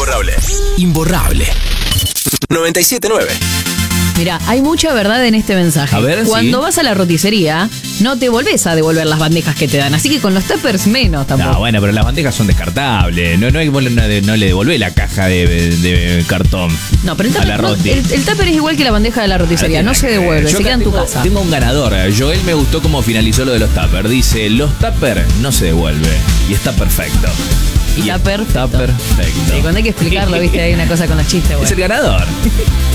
Imborrable. Imborrable. 97.9. Mira, hay mucha verdad en este mensaje. A ver, Cuando sí. vas a la roticería, no te volvés a devolver las bandejas que te dan. Así que con los tuppers menos tampoco. No, bueno, pero las bandejas son descartables. No le devolvés la caja de cartón. No, pero el a la tupper, roti. el tupper es igual que la bandeja de la roticería. No se devuelve, Yo se queda en tu tengo- casa. Tengo un ganador. Joel me gustó cómo finalizó lo de los tuppers. Dice, los tuppers no se devuelve. Y está perfecto. Y está perfecto. Está perfecto. Y cuando hay que explicarlo, viste, hay una cosa con los chistes. Es Bueno. el ganador.